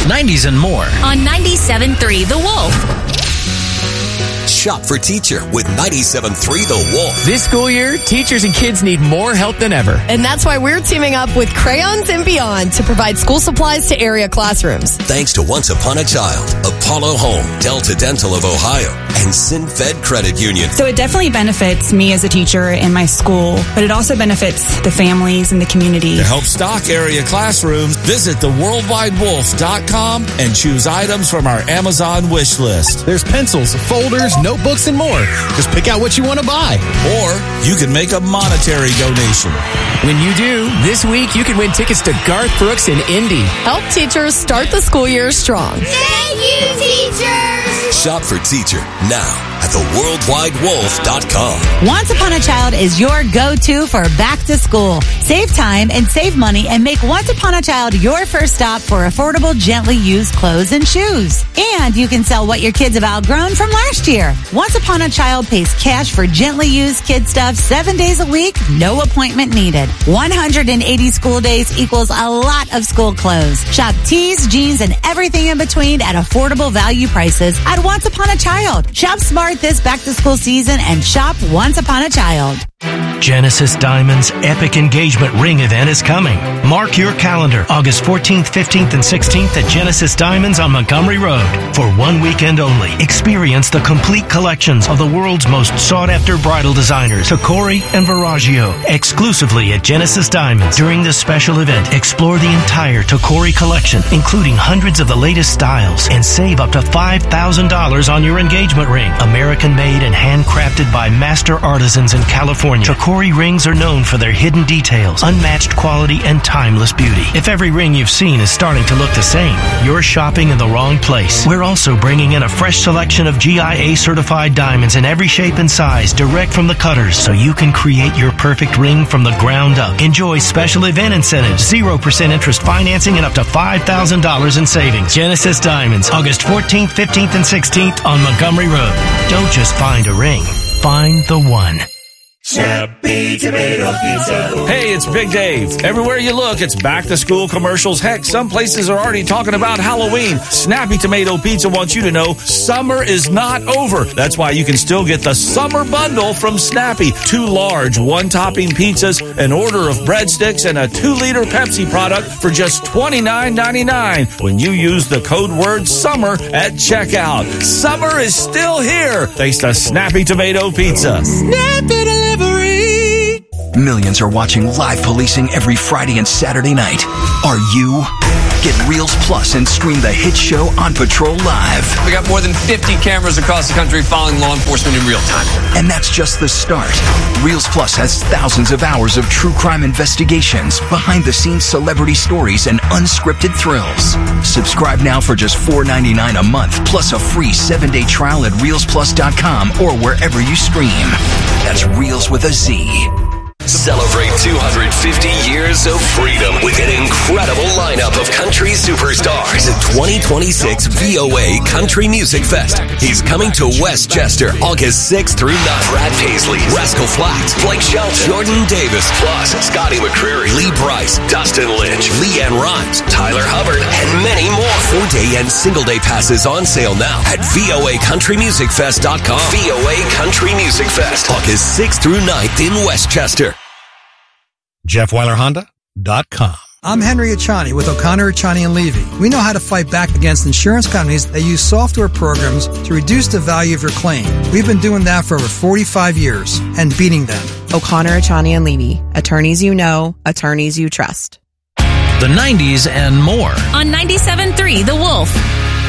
90s and more. On 97.3 The Wolf. Shop for Teacher with 97.3 The Wolf. This school year, teachers and kids need more help than ever. And that's why we're teaming up with Crayons and Beyond to provide school supplies to area classrooms. Thanks to Once Upon a Child, Apollo Home, Delta Dental of Ohio, and SynFed Credit Union. So it definitely benefits me as a teacher in my school, but it also benefits the families and the community. To help stock area classrooms, visit theworldwidewolf.com and choose items from our Amazon wish list. There's pencils, folders, notebooks, and more. Just pick out what you want to buy. Or you can make a monetary donation. When you do, this week you can win tickets to Garth Brooks in Indy. Help teachers start the school year strong. Thank you, teachers! Shop for Teacher now at theworldwidewolf.com. Once Upon a Child is your go-to for back to school. Save time and save money and make Once Upon a Child your first stop for affordable, gently used clothes and shoes. And you can sell what your kids have outgrown from last year. Once Upon a Child pays cash for gently used kid stuff 7 days a week, no appointment needed. 180 school days equals a lot of school clothes. Shop tees, jeans, and everything in between at affordable value prices at Once Upon a Child. Shop smart this back to school season and shop Once Upon a Child. Genesis Diamonds' epic engagement ring event is coming. Mark your calendar, August 14th, 15th, and 16th at Genesis Diamonds on Montgomery Road. For 1 weekend only, experience the complete collections of the world's most sought-after bridal designers, Tacori and Verragio, exclusively at Genesis Diamonds. During this special event, explore the entire Tacori collection, including hundreds of the latest styles, and save up to $5,000 on your engagement ring. American-made and handcrafted by master artisans in California, Tacori rings are known for their hidden details, unmatched quality, and timeless beauty. If every ring you've seen is starting to look the same, you're shopping in the wrong place. We're also bringing in a fresh selection of GIA-certified diamonds in every shape and size, direct from the cutters, so you can create your perfect ring from the ground up. Enjoy special event incentives, 0% interest financing, and up to $5,000 in savings. Genesis Diamonds, August 14th, 15th, and 16th on Montgomery Road. Don't just find a ring, find the one. Snappy Tomato Pizza. Hey, it's Big Dave. Everywhere you look, it's back-to-school commercials. Heck, some places are already talking about Halloween. Snappy Tomato Pizza wants you to know summer is not over. That's why you can still get the summer bundle from Snappy. 2 large one-topping pizzas, an order of breadsticks, and a 2-liter Pepsi product for just $29.99 when you use the code word SUMMER at checkout. Summer is still here thanks to Snappy Tomato Pizza. Snappy Delivery. Millions are watching live policing every Friday and Saturday night. Are you? Get Reels Plus and stream the hit show On Patrol live. We got more than 50 cameras across the country following law enforcement in real time. And that's just the start. Reels Plus has thousands of hours of true crime investigations, behind-the-scenes celebrity stories, and unscripted thrills. Subscribe now for just $4.99 a month, plus a free 7-day trial at ReelsPlus.com or wherever you stream. That's Reels with a Z. Celebrate 250 years of freedom with an incredible lineup of country superstars. The 2026 VOA Country Music Fest is coming to Westchester August 6th through 9th. Brad Paisley, Rascal Flatts, Blake Shelton, Jordan Davis, plus Scotty McCreery, Lee Brice, Dustin Lynch, Leanne Rimes, Tyler Hubbard, and many more. 4-day and single-day passes on sale now at voacountrymusicfest.com. VOA Country Music Fest, August 6th through 9th in Westchester. JeffWeilerHonda.com. I'm Henry Achani with O'Connor, Achani & Levy. We know how to fight back against insurance companies that use software programs to reduce the value of your claim. We've been doing that for over 45 years and beating them. O'Connor, Achani & Levy. Attorneys you know, attorneys you trust. The 90s and more. On 97.3 The Wolf.